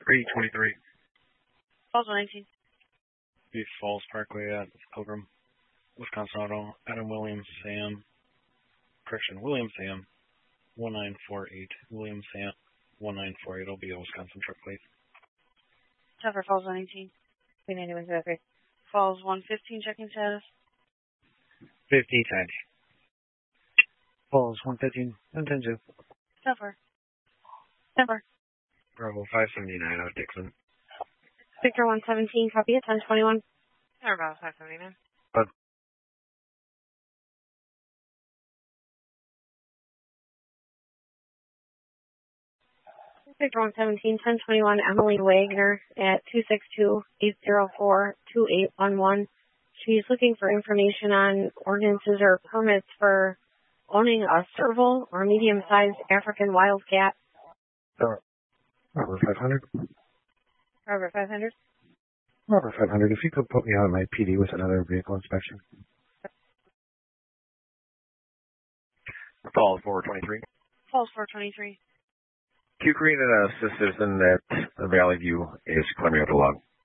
323. Falls 119. Beef Falls Parkway at Pilgrim, Wisconsin Auto, William Sam, 1948. William Sam, 1948 will be a Wisconsin truck plate. Tougher Falls 119. 391 Falls 115 checking status. 5010. Falls 115, 110. Tougher. Bravo 579 out of Dixon. Victor 117, copy it, 1021. Bravo 579. Victor 117, 1021, Emily Wagner at 262-804-2811. She's looking for information on ordinances or permits for owning a serval or medium-sized African wildcat. Robert 500. Robert 500. Robert 500, if you could put me on my PD with another vehicle inspection. Falls 423. Falls 423. Q Green and a citizen at Valley View is climbing up the log.